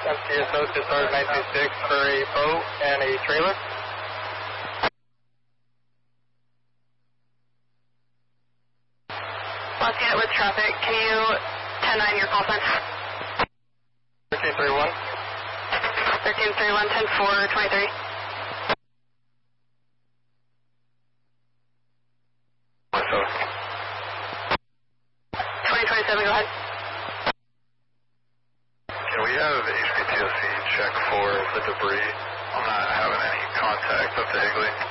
MCSO to start 926 for a boat and a trailer. Lost unit with traffic. Can you 10-9 your call sign? 1331. 1331, 10-4, 23. 2027, go ahead. Can we have HPTOC check for the debris? I'm not having any contact up to Higley.